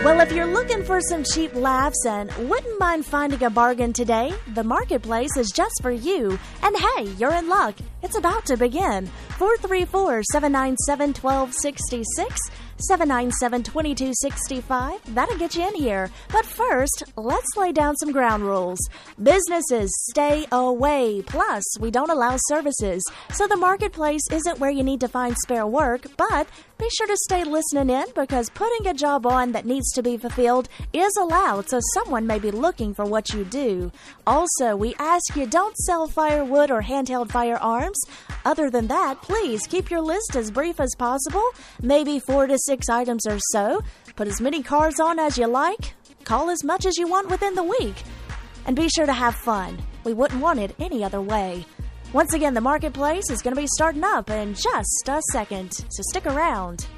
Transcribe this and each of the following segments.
Well, if you're looking for some cheap laughs and wouldn't mind finding a bargain today, the Marketplace is just for you. And hey, you're in luck. It's about to begin. 434-797-1266, 797-2265. That'll get you in here. But first, let's lay down some ground rules. Businesses stay away. Plus, we don't allow services. So the Marketplace isn't where you need to find spare work, but be sure to stay listening in because putting a job on that needs to be fulfilled is allowed, so someone may be looking for what you do. Also, we ask you don't sell firewood or handheld firearms. Other than that, please keep your list as brief as possible, maybe 4 to 6 items or so. Put as many cars on as you like. Call as much as you want within the week. And be sure to have fun. We wouldn't want it any other way. Once again, the Marketplace is going to be starting up in just a second, so stick around.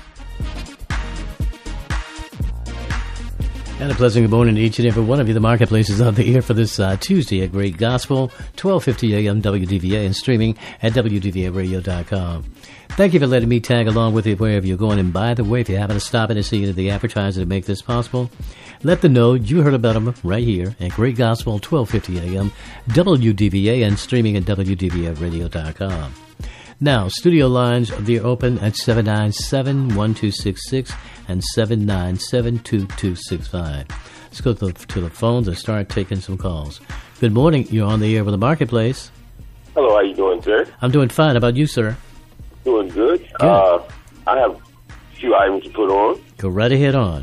And a pleasant good morning to each and every one of you. The Marketplace is on the air for this Tuesday at Great Gospel, 1250 AM WDVA, and streaming at WDVAradio.com. Thank you for letting me tag along with you wherever you're going. And by the way, if you happen to stop in and see any of the advertisers that make this possible, let them know you heard about them right here at Great Gospel, 1250 AM WDVA, and streaming at WDVAradio.com. Now, studio lines, they're open at 797-1266 and 797-2265. Let's go to the phones and start taking some calls. Good morning. You're on the air with the Marketplace. Hello, how you doing, sir? I'm doing fine. How about you, sir? Doing good. Good. I have a few items to put on. Go right ahead on.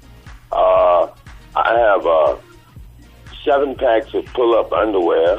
I have 7 packs of pull-up underwear,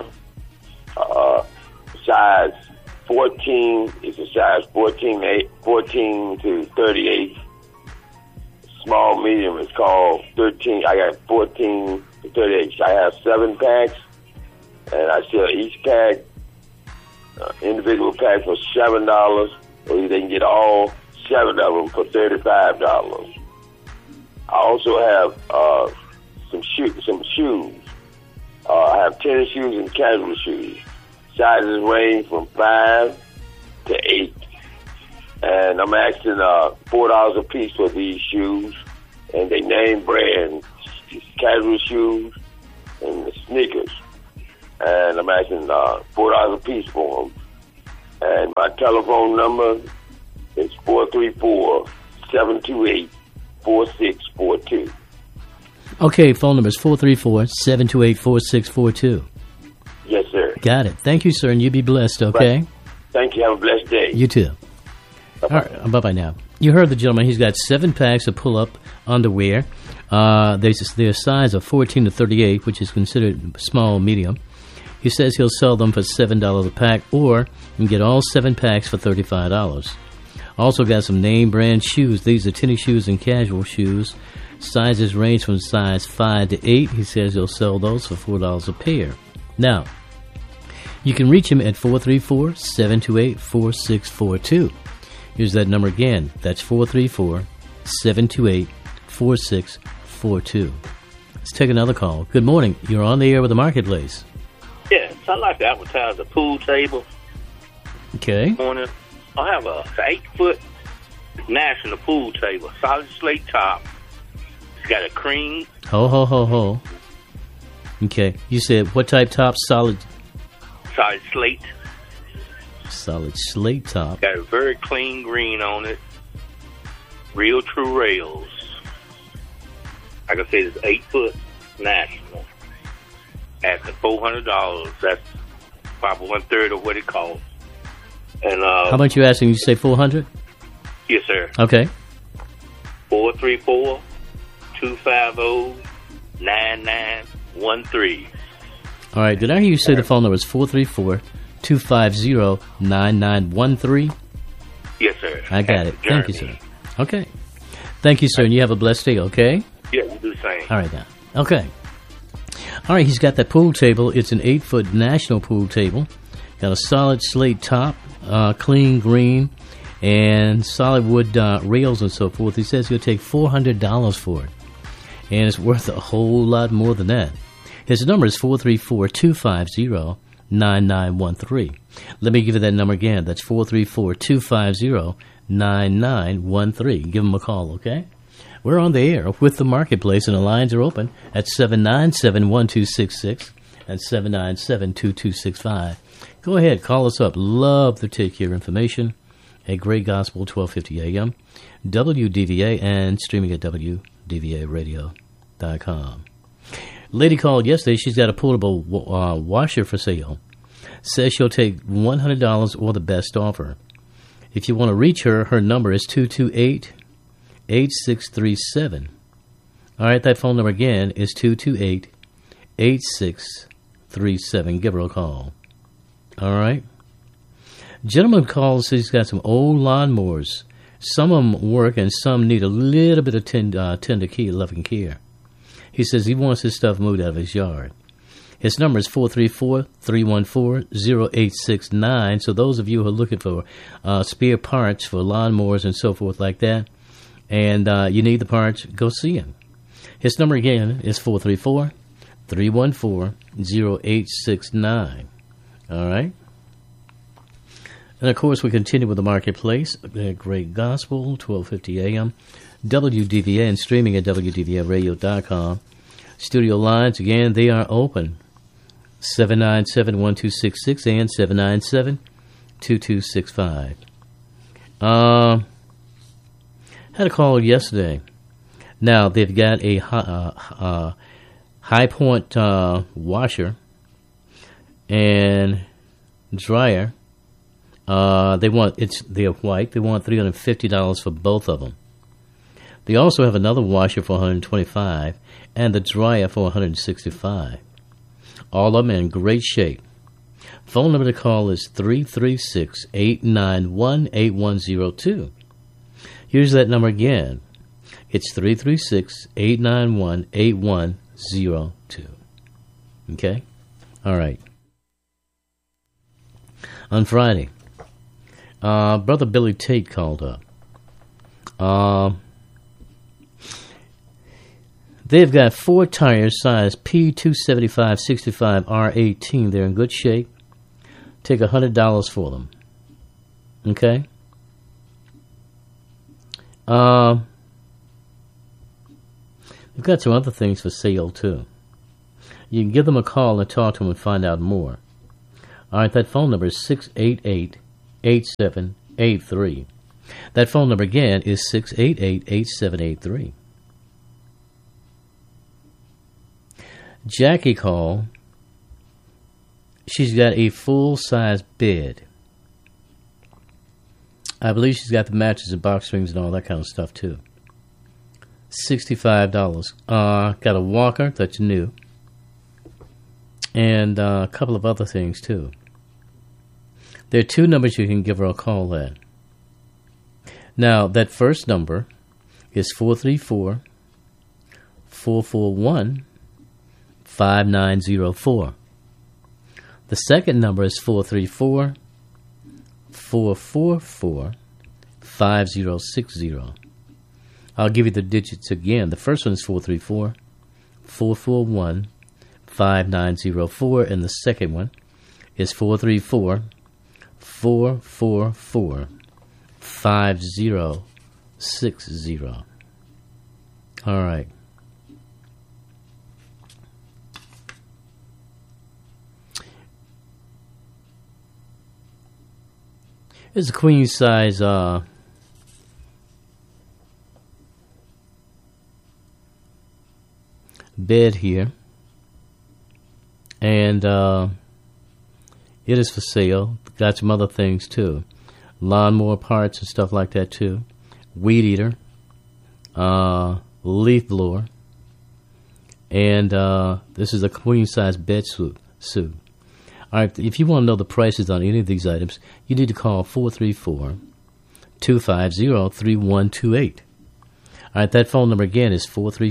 size 14. It's a size 14 to 38. Small, medium is called 13. I got 14 to 38. I have 7 packs, and I sell each pack, individual pack for $7, or they can get all 7 of them for $35. I also have some shoes. I have tennis shoes and casual shoes. Sizes range from 5 to 8. And I'm asking $4 a piece for these shoes. And they name brand casual shoes and the sneakers. And I'm asking $4 a piece for them. And my telephone number is 434-728-4642. Okay, phone number is 434-728-4642. Yes, sir. Got it. Thank you, sir, and you be blessed, okay? Right. Thank you. Have a blessed day. You too. Bye-bye. All right, bye-bye now. You heard the gentleman. He's got 7 packs of pull-up underwear. Their size of 14 to 38, which is considered small, medium. He says he'll sell them for $7 a pack, or you can get all 7 packs for $35. Also got some name brand shoes. These are tennis shoes and casual shoes. Sizes range from size 5 to 8. He says he'll sell those for $4 a pair. Now, you can reach him at 434-728-4642. Here's that number again. That's 434-728-4642. Let's take another call. Good morning. You're on the air with the Marketplace. Yes, I'd like to advertise a pool table. Okay. Morning. I have a 8-foot national pool table, solid slate top. It's got a cream. Ho. Okay. You said what type top? Solid slate. Solid slate top. Got a very clean green on it. Real true rails. Like I said, it's 8-foot national. At the $400, that's probably 1/3 of what it costs. And how much you asking? You say 400? Yes, sir. Okay. 434-250-9913. All right. Did I hear you say the phone number is 434-250-9913? Yes, sir. I got it. Thank you, sir. Okay. Thank you, sir, and you have a blessed day, okay? Yeah, you do the same. All right, now. Okay. All right, he's got that pool table. It's an 8-foot national pool table. Got a solid slate top, clean green, and solid wood rails and so forth. He says he'll take $400 for it, and it's worth a whole lot more than that. His number is 434-250-9913. Let me give you that number again. That's 434-250-9913. Give him a call, okay? We're on the air with the Marketplace, and the lines are open at 797-1266 and 797-2265. Go ahead, call us up. Love to take your information at Great Gospel 1250 AM, WDVA, and streaming at WDVAradio.com. Lady called yesterday. She's got a portable washer for sale. Says she'll take $100 or the best offer. If you want to reach her, her number is 228-8637. All right, that phone number again is 228-8637. Give her a call. All right. Gentleman calls, says he's got some old lawnmowers. Some of them work and some need a little bit of tender care, loving care. He says he wants his stuff moved out of his yard. His number is 434-314-0869. So those of you who are looking for spare parts for lawnmowers and so forth like that, and you need the parts, go see him. His number again is 434-314-0869. All right? And, of course, we continue with the Marketplace, Great Gospel, 1250 AM, WDVA, and streaming at WDVAradio.com. Studio lines, again, they are open, 797-1266 and 797-2265. Had a call yesterday. Now, they've got a high point washer and dryer. They're white. They want $350 for both of them. They also have another washer for $125 and the dryer for $165. All of them in great shape. Phone number to call is 336-891-8102. Here's that number again. It's 336-891-8102. Okay? All right. On Friday, Brother Billy Tate called up. They've got 4 tires, size P275-65 R18. They're in good shape. Take $100 for them. Okay? They've got some other things for sale, too. You can give them a call and talk to them and find out more. All right, that phone number is 688-8783. That phone number again is 688-8783. Jackie called. She's got a full-size bed. I believe she's got the mattress and box springs and all that kind of stuff, too. $65. Got a walker that's new. And a couple of other things, too. There are 2 numbers you can give her a call at. Now, that first number is 434-441-5904. The second number is 434-444-5060. I'll give you the digits again. The first one is 434-441-5904, and the second one is 434-444-5060. All right. It's a queen size bed here, and it is for sale. Got some other things too, lawnmower parts and stuff like that too, weed eater, leaf blower, and this is a queen size bed suit. All right, if you want to know the prices on any of these items, you need to call 434-250-3128. All right, that phone number again is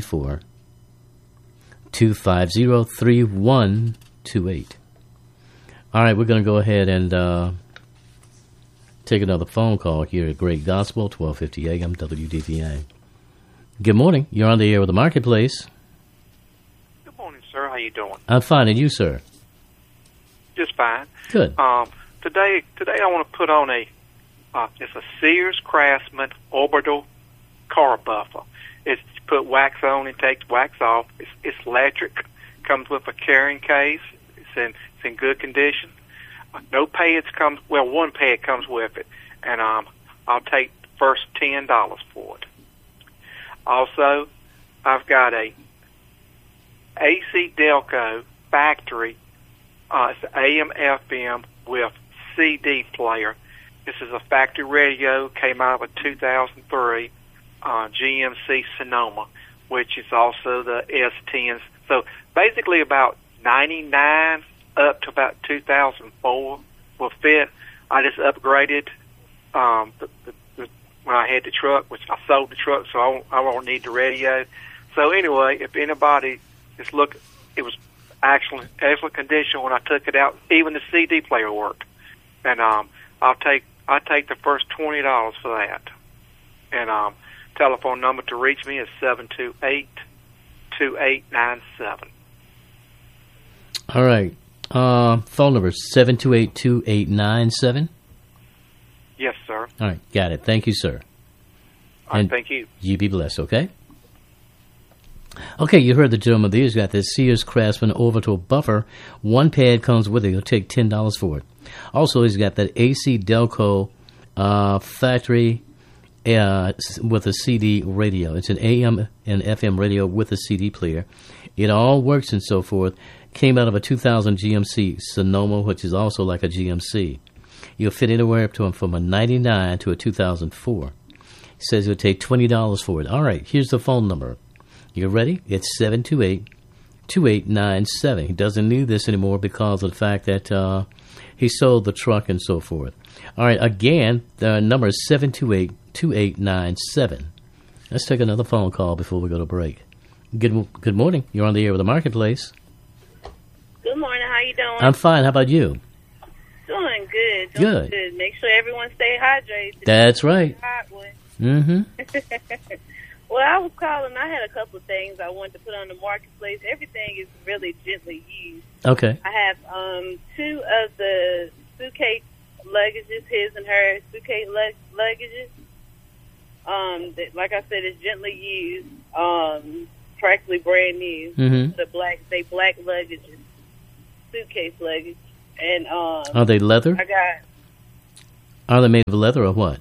434-250-3128. All right, we're going to go ahead and take another phone call here at Great Gospel, 1250 AM, WDVA. Good morning. You're on the air with the Marketplace. Good morning, sir. How you doing? I'm fine, and you, sir? Just fine. Good. Today I want to put on it's a Sears Craftsman orbital car buffer. It's wax on and take the wax off. It's electric. Comes with a carrying case. It's in good condition. No pads comes. Well, one pad comes with it, and I'll take the first $10 for it. Also, I've got a AC Delco factory. It's an AM/FM with CD player. This is a factory radio. Came out of a 2003 GMC Sonoma, which is also the S10s. So basically, about 99 up to about 2004 will fit. I just upgraded when I had the truck, which I sold the truck, so I won't need the radio. So anyway, if anybody is looking, it was excellent condition when I took it out. Even the CD player worked, and I take the first $20 for that. And telephone number to reach me is 728-2897. All right. Phone number 728-2897. Yes, sir. All right, got it. Thank you, sir. All right, thank you. You be blessed, okay? Okay, you heard the gentleman there. He's got the Sears Craftsman Orbital Buffer. One pad comes with it. He'll take $10 for it. Also, he's got that AC Delco factory with a CD radio. It's an AM and FM radio with a CD player. It all works and so forth. Came out of a 2000 GMC Sonoma, which is also like a GMC. You'll fit anywhere up to from a 99 to a 2004. He says he'll take $20 for it. All right, here's the phone number. You ready? It's 728-2897. He doesn't need this anymore because of the fact that he sold the truck and so forth. All right, again, the number is 728-2897. Let's take another phone call before we go to break. Good morning. You're on the air with the Marketplace. Good morning. How you doing? I'm fine. How about you? Doing good. Good. Make sure everyone stay hydrated. That's right. Mm-hmm. Well, I was calling. I had a couple of things I wanted to put on the Marketplace. Everything is really gently used. Okay. I have two of the suitcase luggages, his and her suitcase luggages. That, like I said, is gently used. Practically brand new. Mm-hmm. Black luggages, suitcase luggage, and are they leather? Are they made of leather or what?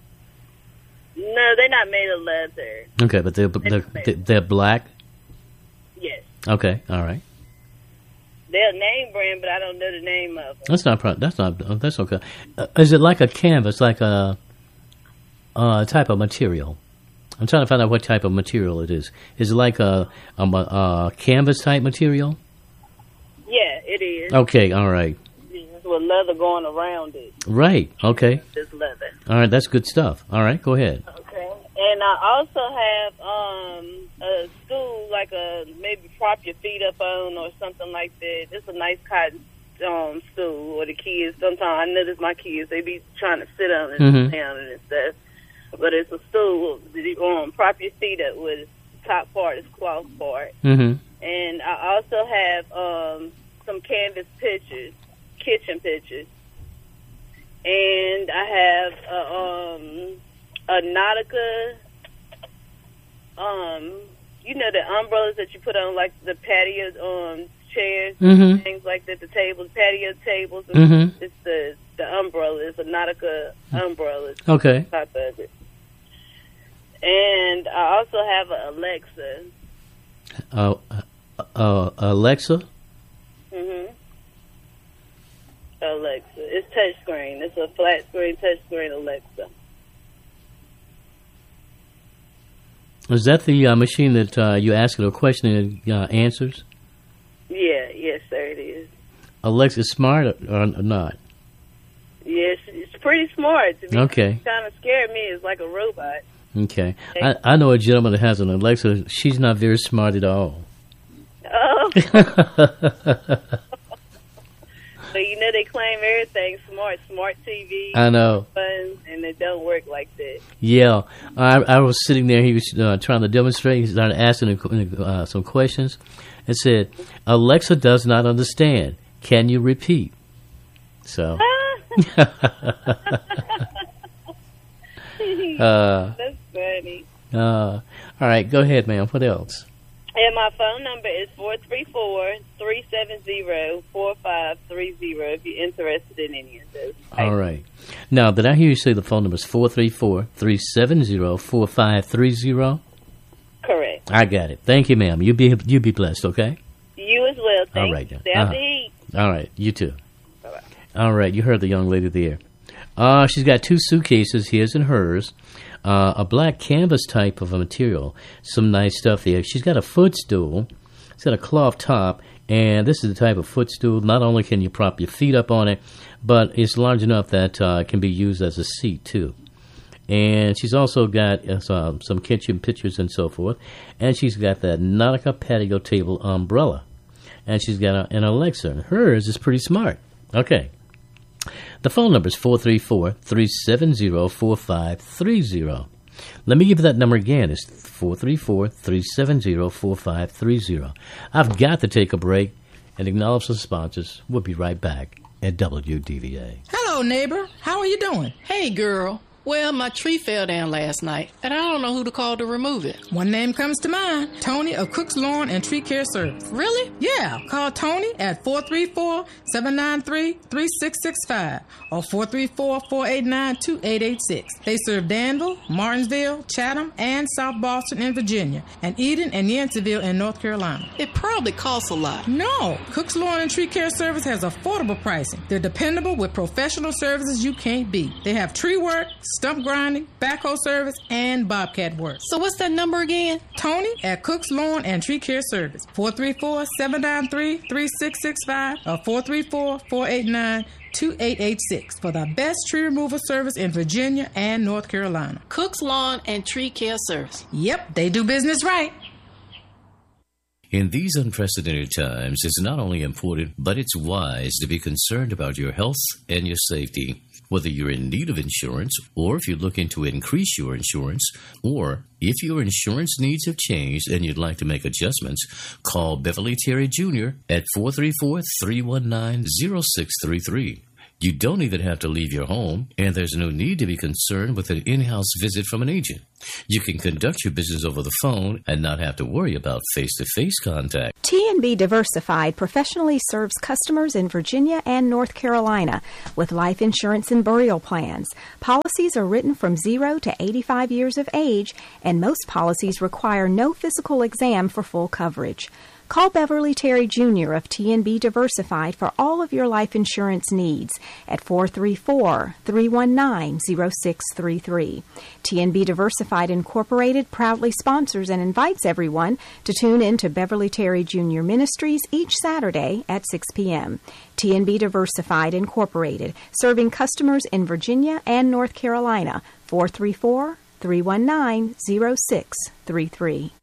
No, they're not made of leather. Okay, but they're black. Yes. Okay, all right. They're name brand, but I don't know the name of them. That's okay. Is it like a canvas, like a type of material? I'm trying to find out what type of material it is. Is it like a canvas type material? Yeah, it is. Okay, all right. With leather going around it. Right. Okay. It's leather. All right, that's good stuff. All right, go ahead. Okay. And I also have a stool, like a maybe prop your feet up on or something like that. It's a nice cotton stool. Or the kids, sometimes I notice my kids, they be trying to sit on it and down and stuff. But it's a stool that you prop your feet up with. The top part is cloth part. Mm-hmm. And I also have some canvas pictures, kitchen pictures. And I have a Nautica, you know, the umbrellas that you put on, like the patio chairs, things like that, the tables, patio tables. It's the umbrella. It's a Nautica umbrella. Okay. Top of it. And I also have an Alexa. Alexa? Alexa. It's touchscreen. It's a flat screen touchscreen Alexa. Is that the machine that you ask it a question and it answers? Yeah, yes, sir, it is. Alexa smart or not? Yes, it's pretty smart. To be okay. Kind of scared me. It's like a robot. Okay. I know a gentleman that has an Alexa. She's not very smart at all. Oh. But you know they claim everything's smart TV. I know. Phones, and it don't work like that. Yeah. I was sitting there. He was trying to demonstrate. He started asking some questions. It said, Alexa does not understand. Can you repeat? So. That's funny. All right, go ahead, ma'am. What else? And my phone number is 434-370-4530 if you're interested in any of those. All right. Now, did I hear you say the phone number is 434-370-4530? Correct. I got it. Thank you, ma'am. You be blessed, okay? You as well. Thanks. All right. Stay out the heat. All right. You too. Bye-bye. All right. You heard the young lady there. She's got 2 suitcases, his and hers. A black canvas type of a material. Some nice stuff there. She's got a footstool. It's got a cloth top. And this is the type of footstool. Not only can you prop your feet up on it, but it's large enough that it can be used as a seat, too. And she's also got some kitchen pictures and so forth. And she's got that Nautica patio table umbrella. And she's got an Alexa. Hers is pretty smart. Okay. The phone number is 434-370-4530. Let me give you that number again. It's 434-370-4530. I've got to take a break and acknowledge the sponsors. We'll be right back at WDVA. Hello, neighbor. How are you doing? Hey, girl. Well, my tree fell down last night, and I don't know who to call to remove it. One name comes to mind. Tony of Cook's Lawn and Tree Care Service. Really? Yeah. Call Tony at 434-793-3665 or 434-489-2886. They serve Danville, Martinsville, Chatham, and South Boston in Virginia, and Eden and Yanceyville in North Carolina. It probably costs a lot. No. Cook's Lawn and Tree Care Service has affordable pricing. They're dependable with professional services you can't beat. They have tree work, stump grinding, backhoe service, and bobcat work. So what's that number again? Tony at Cook's Lawn and Tree Care Service. 434-793-3665 or 434-489-2886 for the best tree removal service in Virginia and North Carolina. Cook's Lawn and Tree Care Service. Yep, they do business right. In these unprecedented times, it's not only important, but it's wise to be concerned about your health and your safety. Whether you're in need of insurance, or if you're looking to increase your insurance, or if your insurance needs have changed and you'd like to make adjustments, call Beverly Terry Jr. at 434-319-0633. You don't even have to leave your home, and there's no need to be concerned with an in-house visit from an agent. You can conduct your business over the phone and not have to worry about face-to-face contact. T&B Diversified professionally serves customers in Virginia and North Carolina with life insurance and burial plans. Policies are written from 0 to 85 years of age, and most policies require no physical exam for full coverage. Call Beverly Terry Jr. of T&B Diversified for all of your life insurance needs at 434-319-0633. T&B Diversified Incorporated proudly sponsors and invites everyone to tune in to Beverly Terry Jr. Ministries each Saturday at 6 p.m. T&B Diversified Incorporated, serving customers in Virginia and North Carolina. 434-319-0633.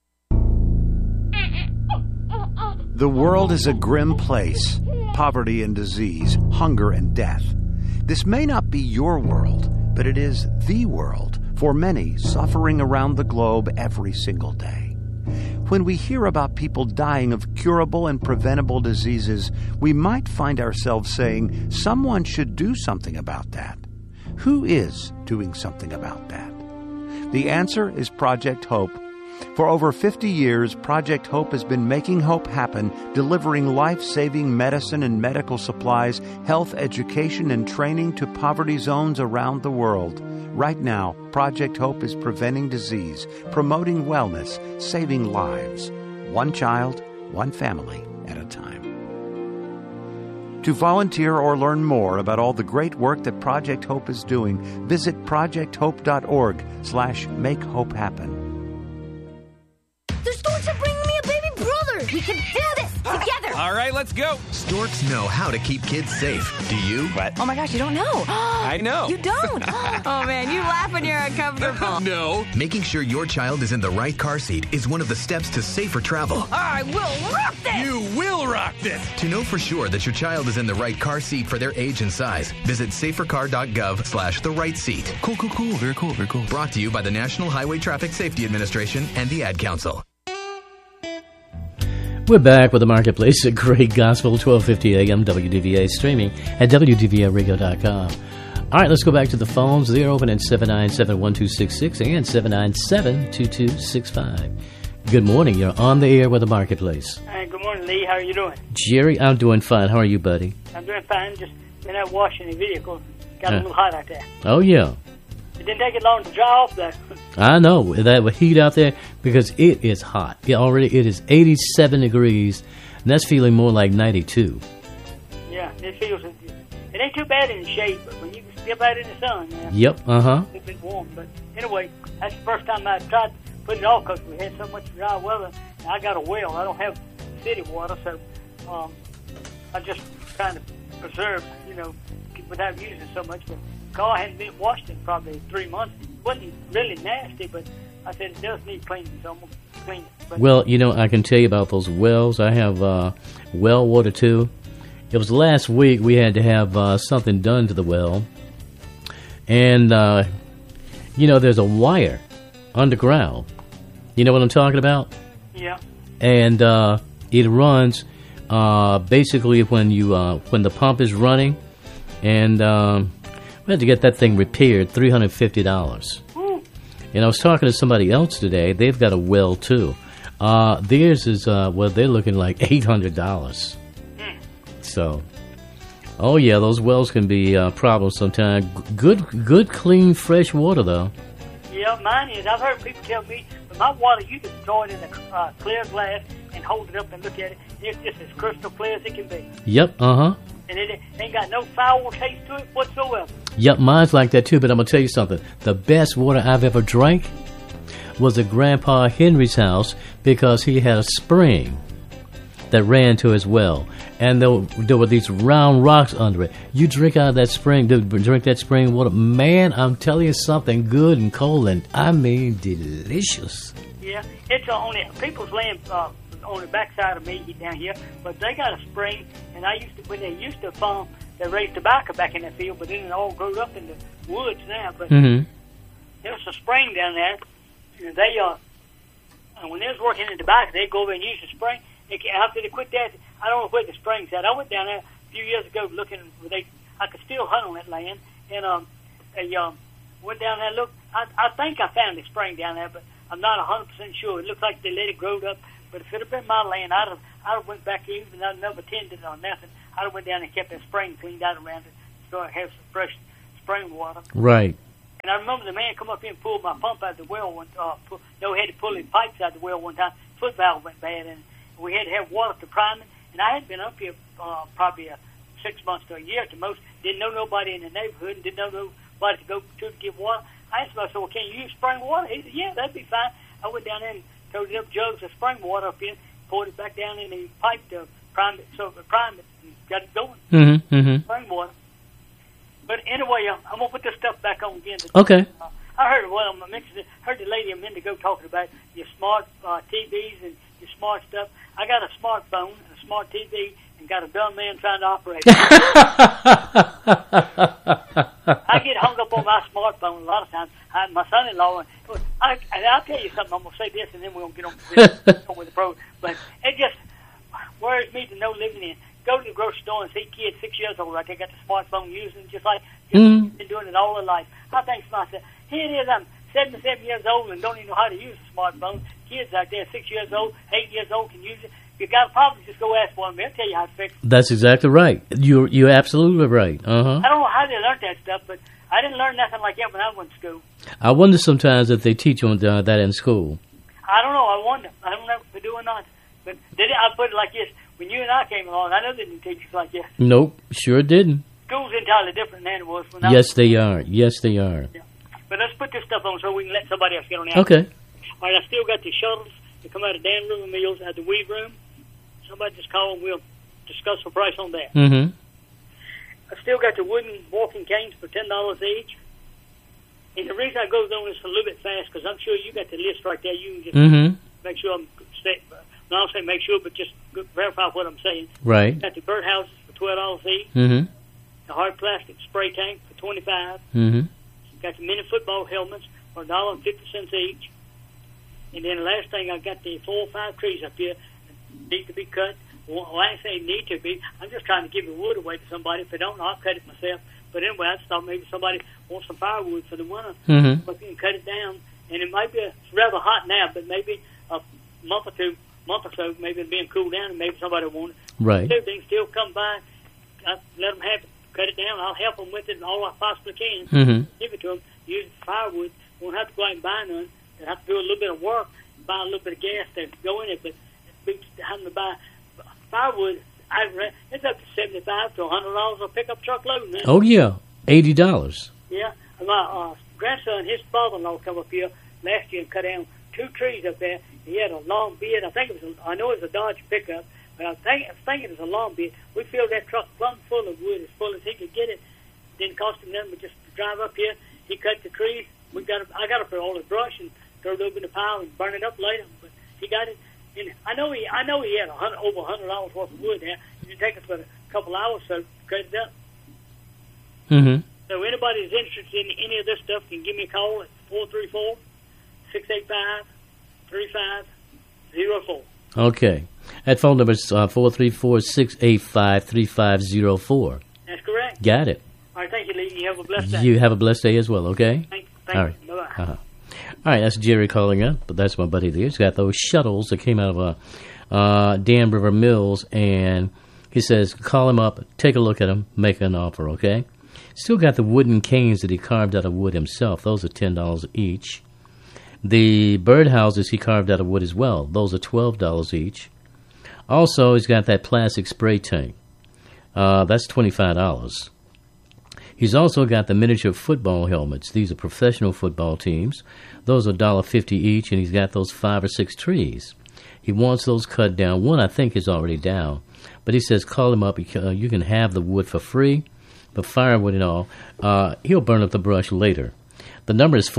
The world is a grim place. Poverty and disease, hunger and death. This may not be your world, but it is the world for many suffering around the globe every single day. When we hear about people dying of curable and preventable diseases, we might find ourselves saying, someone should do something about that. Who is doing something about that? The answer is Project Hope. For over 50 years, Project Hope has been making hope happen, delivering life-saving medicine and medical supplies, health education, and training to poverty zones around the world. Right now, Project Hope is preventing disease, promoting wellness, saving lives. One child, one family at a time. To volunteer or learn more about all the great work that Project Hope is doing, visit projecthope.org/makehopehappen. The Storks are bringing me a baby brother! We can do this together! All right, let's go! Storks know how to keep kids safe. Do you? What? Oh my gosh, you don't know! I know! You don't! Oh man, you laugh when you're uncomfortable. No! Making sure your child is in the right car seat is one of the steps to safer travel. I will rock this! You will rock this! To know for sure that your child is in the right car seat for their age and size, visit safercar.gov/the-right-seat. Cool. Very cool. Brought to you by the National Highway Traffic Safety Administration and the Ad Council. We're back with the Marketplace at Great Gospel, 1250 AM, WDVA, streaming at WDVARadio.com. All right, let's go back to the phones. They're open at 797-1266 and 797-2265. Good morning. You're on the air with the Marketplace. Hi, good morning, Lee. How are you doing? Jerry, I'm doing fine. How are you, buddy? I'm doing fine. Just been out washing the vehicle. Got a little hot out there. Oh, yeah. It didn't take it long to dry off, though. I know. That heat out there, because it is hot. It is 87 degrees, and that's feeling more like 92. Yeah, it ain't too bad in the shade, but when you step out in the sun, Yep, uh-huh. It's a bit warm. But anyway, that's the first time I tried to put it off because we had so much dry weather. And I got a well. I don't have city water, so I just kind of preserve, without using so much. But the car hadn't been washed in probably 3 months. It wasn't really nasty, but I said it does need cleaning, so I'm going to clean it. But Well, I can tell you about those wells. I have well water, too. It was last week we had to have something done to the well. And, there's a wire underground. You know what I'm talking about? Yeah. And it runs basically when the pump is running. And we had to get that thing repaired, $350. And I was talking to somebody else today. They've got a well, too. Theirs is, they're looking like $800. So, oh yeah, those wells can be problems sometimes. Good, clean, fresh water though. Yeah, mine is. I've heard people tell me, but my water, you can throw it in a clear glass and hold it up and look at it. It's just as crystal clear as it can be. Yep, uh-huh. And it ain't got no foul taste to it whatsoever. Yep, mine's like that too, but I'm going to tell you something. The best water I've ever drank was at Grandpa Henry's house because he had a spring that ran to his well. And there were these round rocks under it. You drink out of that spring, drink that spring water. Man, I'm telling you something good and cold and, delicious. Yeah, it's on people's land on the backside of me down here, but they got a spring, and when they used to farm, they raised tobacco back in that field, but then it all grew up in the woods now. But there's a spring down there, and they when they was working in tobacco, they'd go over and use the spring. After they quit that, I don't know where the spring's at. I went down there a few years ago looking where I could still hunt on that land, and went down there and looked. I think I found the spring down there, but I'm not 100% sure. It looks like they let it grow up, but if it had been my land, I'd have went back in, even I'd never tended it or nothing. I'd have went down and kept that spring cleaned out around it, so I have some fresh spring water. Right. And I remember the man come up here and pulled my pump out of the well one time. He had to pull his pipes out of the well one time. Foot valve went bad, and we had to have water to prime it. And I had been up here probably 6 months to a year at the most. Didn't know nobody in the neighborhood and didn't know nobody to go to give water. I asked him, I said, well, can you use spring water? He said, yeah, that'd be fine. I went down there and toted up jugs of spring water up in, poured it back down in the pipe to prime it, and got it going. Spring water. But anyway, I'm going to put this stuff back on again. Okay. I heard the lady a minute ago talking about your smart TVs and your smart stuff. I got a smartphone, a smart TV, and got a dumb man trying to operate it. I get hung up on my smartphone a lot of times. My son-in-law, I'll tell you something. I'm going to say this, and then we're going to get on with the program. But it just worries me to know living in. Go to the grocery store and see kids 6 years old right there got the smartphone using just like you've been doing it all their life. I think to myself, here it is, I'm 77 years old and don't even know how to use a smartphone. Kids out there 6 years old, 8 years old can use it. You got a problem, just go ask one. They'll tell you how to fix it. That's exactly right. You're absolutely right. I don't know how they learned that stuff, but I didn't learn nothing like that when I went to school. I wonder sometimes if they teach you that in school. I don't know. I wonder. I don't know if they do or not. But I put it like this. When you and I came along, I know they didn't teach us like this. Nope, sure didn't. School's entirely different than it was when Yes, they are. Yes, they are. Yeah. But let's put this stuff on so we can let somebody else get on the Okay. All right, I still got the shuttles that come out of Dan River Mills at the weave room. Somebody just call and we'll discuss the price on that. I still got the wooden walking canes for $10 each. And the reason I go on this a little bit fast, because I'm sure you got the list right there. You can just make sure I'm not say make sure, but just verify what I'm saying. Right. Got the birdhouses for $12 each. The hard plastic spray tank for $25. Got the mini football helmets for $1.50 each. And then the last thing, I got the 4 or 5 trees up here that need to be cut. Well, I say need to be. I'm just trying to give the wood away to somebody. If they don't, I'll cut it myself. But anyway, I just thought maybe somebody wants some firewood for the winter. Mhm. But you can cut it down, and it might be it's rather hot now, but maybe a month or so, maybe it's being cooled down, and maybe somebody will want it. Right. So they can still come by. I let them have it, cut it down. I'll help them with it all I possibly can. Mhm. Give it to them. Use firewood. Won't have to go out and buy none. They have to do a little bit of work, buy a little bit of gas to go in it, but having to buy firewood, it's up to $75 to $100 a pickup truck load now. Oh yeah, $80. Yeah, my grandson, his father-in-law, come up here last year and cut down 2 trees up there. He had a long bed. I know it was a Dodge pickup, but I was thinking it was a long bed. We filled that truck plumb full of wood, as full as he could get it. Didn't cost him nothing but just to drive up here. He cut the trees. I got to put all the brush and throw it over in the pile and burn it up later. But he got it. And I know he had over $100 worth of wood there. It would take us about a couple hours so to cut it up. Mhm. So anybody who's interested in any of this stuff can give me a call at 434-685-3504. Okay. That phone number is 434-685-3504. That's correct. Got it. All right, thank you, Lee. You have a blessed day. You have a blessed day as well, okay? Thank All you. right. Bye-bye. Uh-huh. All right, that's Jerry calling up, but that's my buddy there. He's got those shuttles that came out of Dam River Mills, and he says, call him up, take a look at them, make an offer, okay? Still got the wooden canes that he carved out of wood himself. Those are $10 each. The birdhouses he carved out of wood as well. Those are $12 each. Also, he's got that plastic spray tank. That's $25. He's also got the miniature football helmets. These are professional football teams. Those are $1.50 each, and he's got those 5 or 6 trees. He wants those cut down. One, I think, is already down. But he says, call him up. You can have the wood for free, the firewood and all. He'll burn up the brush later. The number is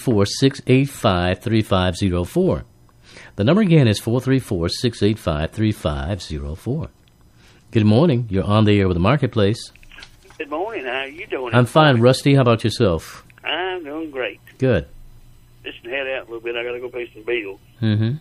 434-685-3504. The number again is 434-685-3504. Good morning. You're on the air with the Marketplace. Good morning. How are you doing? I'm fine, Rusty. How about yourself? I'm doing great. Good. Just head out a little bit. I got to go pay some bills. Mm-hmm.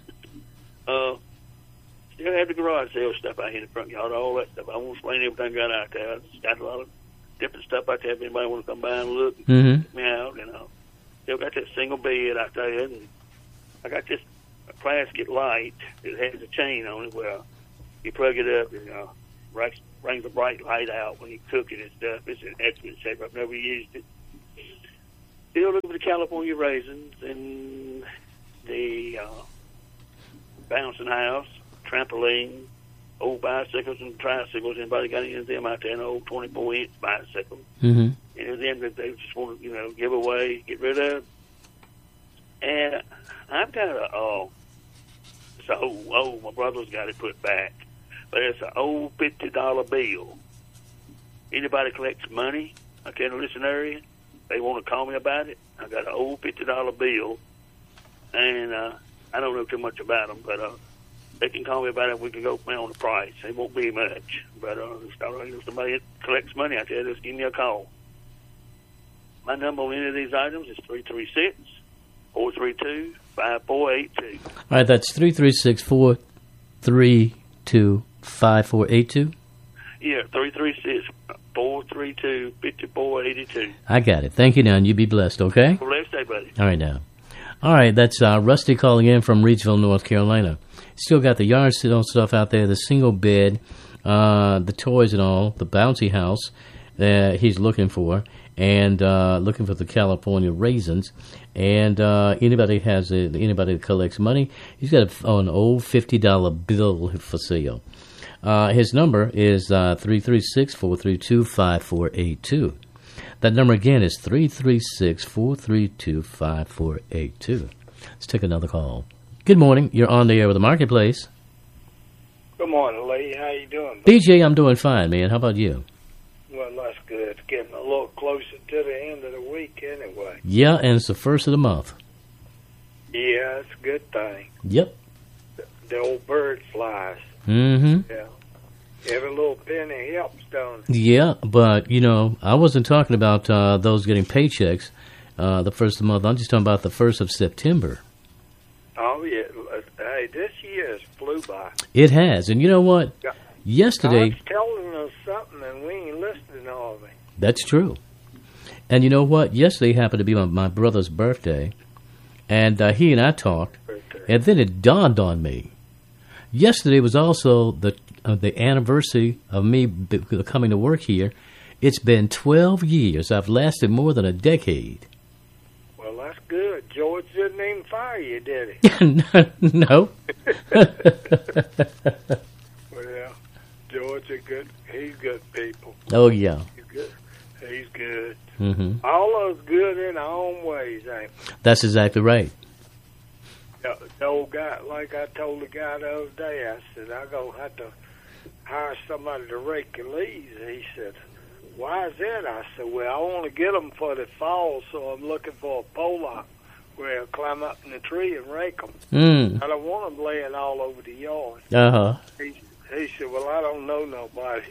Still have the garage sale stuff out here in the front yard, all that stuff. I won't explain everything I got out there. It's got a lot of different stuff out there. If anybody want to come by and look, Mm-hmm. check me out, Still got that single bed out there, and I got this plastic light that has a chain on it where you plug it up and brings a bright light out when you cook it and stuff. It's an excellent shape. I've never used it. Still looking for the California raisins and the bouncing house, trampoline, old bicycles and tricycles. Anybody got any of them out there? An old 24-inch bicycle. Mm-hmm. Any of them that they just want to, give away, get rid of. And I've got it's a old, my brother's got it put back. But it's an old $50 bill. Anybody collects money out there in this area, they want to call me about it. I got an old $50 bill, and I don't know too much about them, but they can call me about it. We can go on the price. It won't be much, but if somebody collects money out there, just give me a call. My number on any of these items is 336-432-5482. All right, that's 336-432-5482. Yeah, 336-432-5482. I got it. Thank you, now, and you be blessed, okay? Blessed day, buddy. All right, now. All right, that's Rusty calling in from Reidsville, North Carolina. Still got the yard sale stuff out there, the single bed, the toys and all, the bouncy house that he's looking for, and looking for the California raisins. And anybody that collects money, he's got an old $50 bill for sale. His number is 336-432-5482. That number again is 336-432-5482. Let's take another call. Good morning. You're on the air with the Marketplace. Good morning, Lee. How you doing? BJ, I'm doing fine, man. How about you? Well, that's good. It's getting a little closer to the end of the week anyway. Yeah, and it's the first of the month. Yeah, it's a good thing. Yep. The old bird flies. Mm-hmm. Yeah. Every little penny helps, don't it? Yeah, but, I wasn't talking about those getting paychecks the first of the month. I'm just talking about the 1st of September. Oh, yeah. Hey, this year has flew by. It has. And you know what? Yesterday... God's telling us something, and we ain't listening to all of it. That's true. And you know what? Yesterday happened to be my brother's birthday, and he and I talked, and then it dawned on me. Yesterday was also the anniversary of me coming to work here. It's been 12 years. I've lasted more than a decade. Well, that's good. George didn't even fire you, did he? No. Well, George is good. He's good people. Oh, yeah. He's good. Mm-hmm. All of us good in our own ways, ain't we? That's exactly right. The old guy, like I told the guy the other day, I said, I'm going to have to hire somebody to rake your leaves. He said, why is that? I said, well, I want to get them for the fall, so I'm looking for a pole where I'll climb up in the tree and rake them. I don't want them laying all over the yard. Uh-huh. He said, well, I don't know nobody.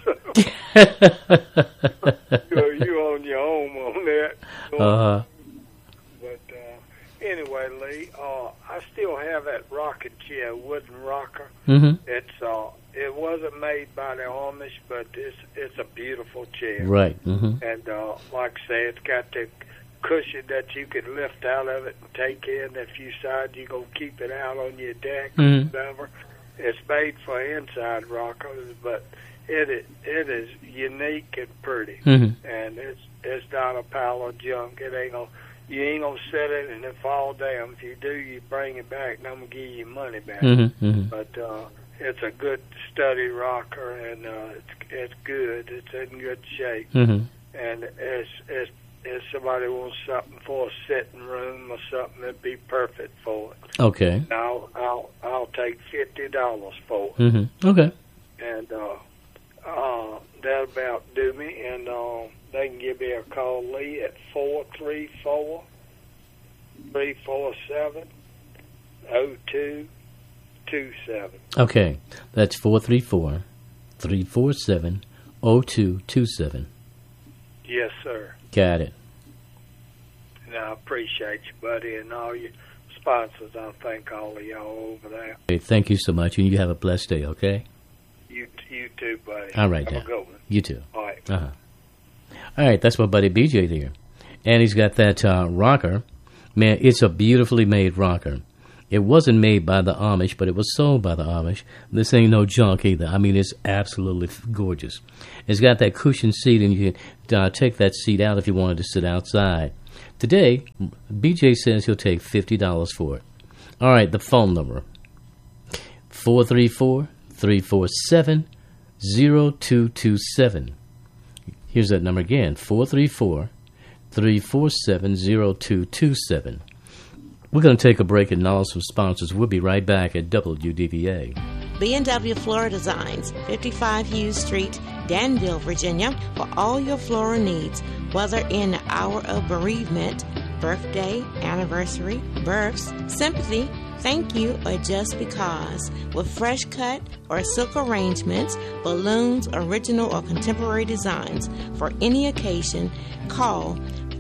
You on your own on that. Uh-huh. But anyway, Lee, I still have that rocking chair, wooden rocker. Mm-hmm. It wasn't made by the Amish, but it's a beautiful chair. Right. Mm-hmm. And like I say, it's got the cushion that you can lift out of it and take in. If you decide you're going to keep it out on your deck or whatever. It's made for inside rockers, but it is unique and pretty. Mm-hmm. And it's not a pile of junk. You ain't gonna set it and it fall down. If you do, you bring it back, and I'm gonna give you money back. Mm-hmm. Mm-hmm. But it's a good study rocker, and it's good. It's in good shape. Mm-hmm. And if somebody wants something for a sitting room or something, it'd be perfect for it. Okay. I'll take $50 for it. Mm-hmm. Okay. And that'll about do me. And they can give me a call, Lee, at 434-347-0227. Okay. That's 434-347-0227. Yes, sir. Got it. And I appreciate you, buddy, and all your sponsors. I thank all of y'all over there. Hey, thank you so much, and you have a blessed day, okay? You too, buddy. All right, Have now. a good one. You too. All right. Uh-huh. All right, that's my buddy BJ there. And he's got that rocker. Man, it's a beautifully made rocker. It wasn't made by the Amish, but it was sold by the Amish. This ain't no junk either. I mean, it's absolutely gorgeous. It's got that cushion seat, and you can take that seat out if you wanted to sit outside. Today, BJ says he'll take $50 for it. All right, the phone number, 434-347-0227. Here's that number again, 434-347-0227. We're going to take a break and acknowledge some sponsors. We'll be right back at WDVA. B&W Floral Designs, 55 Hughes Street, Danville, Virginia, for all your floral needs, whether in the hour of bereavement, birthday, anniversary, births, sympathy, thank you, or just because. With fresh cut or silk arrangements, balloons, original or contemporary designs for any occasion, call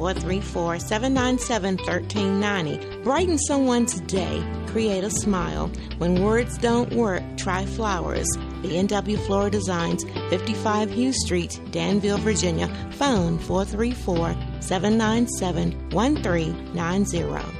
434-797-1390. Brighten someone's day. Create a smile. When words don't work, try flowers. B&W Floral Designs, 55 Hughes Street, Danville, Virginia. Phone 434-797-1390.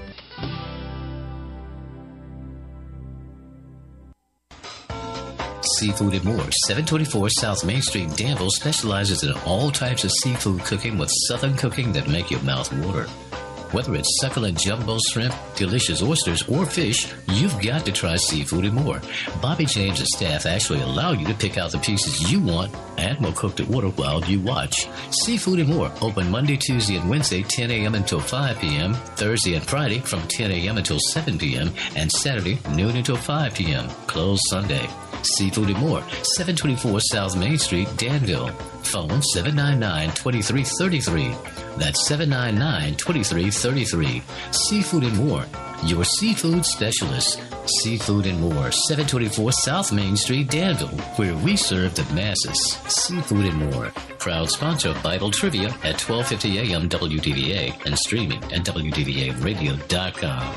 Seafood and More, 724 South Main Street, Danville, specializes in all types of seafood cooking with southern cooking that make your mouth water. Whether it's succulent jumbo shrimp, delicious oysters, or fish, you've got to try Seafood and More. Bobby James and staff actually allow you to pick out the pieces you want and will cook the order while you watch. Seafood and More, open Monday, Tuesday, and Wednesday, 10 a.m. until 5 p.m., Thursday and Friday from 10 a.m. until 7 p.m., and Saturday, noon until 5 p.m., closed Sunday. Seafood and More, 724 South Main Street, Danville. Phone 799-2333. That's 799-2333. Seafood and More, your seafood specialist. Seafood and More, 724 South Main Street, Danville, where we serve the masses. Seafood and More, proud sponsor of Bible Trivia at 1250 a.m. WDVA and streaming at WDVAradio.com.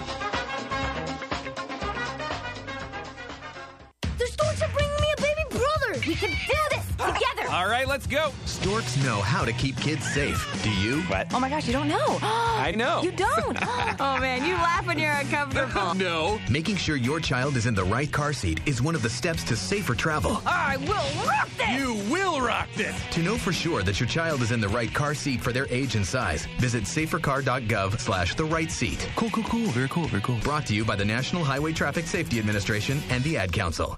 The Storks are bringing me a baby brother. We can do this together. All right, let's go. Storks know how to keep kids safe. Do you? What? Oh my gosh, you don't know. I know. You don't. Oh man, you laugh when you're uncomfortable. No. Making sure your child is in the right car seat is one of the steps to safer travel. I will rock this. You will rock this. To know for sure that your child is in the right car seat for their age and size, visit safercar.gov/the right seat. Cool. Very cool. Brought to you by the National Highway Traffic Safety Administration and the Ad Council.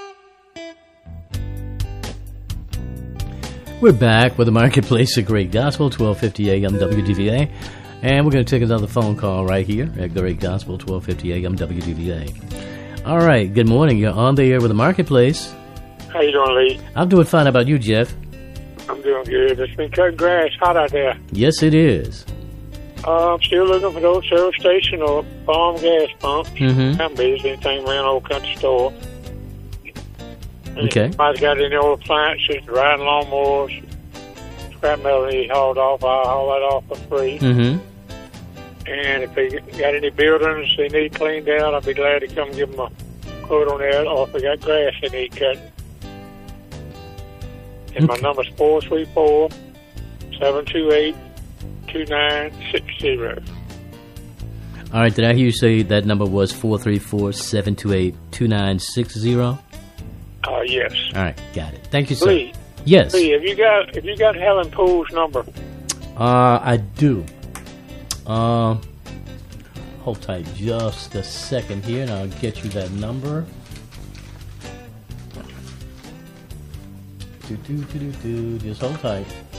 We're back with the Marketplace of Great Gospel, 1250 AM WDVA. And we're going to take another phone call right here at Great Gospel, 1250 AM WDVA. All right, good morning. You're on the air with the Marketplace. How you doing, Lee? I'm doing fine. How about you, Jeff? I'm doing good. It's been cutting grass. Hot out there. Yes, it is. I'm still looking for those service station or bomb gas pumps. Mm-hmm. I'm busy. Anything around old country store. Okay. Anybody's got any old appliances, riding lawnmowers, scrap metal needs hauled off, I'll haul that off for free. Mm-hmm. And if they got any buildings they need cleaned out, I'll be glad to come give them a quote on that. Or if they got grass they need cut. And my number's 434-728-2960. All right, did I hear you say that number was 434-728-2960? Yes. All right, got it. Thank you, sir. Lee, yes. Lee, have you got Helen Poole's number? I do. Hold tight just a second here, and I'll get you that number. Just hold tight.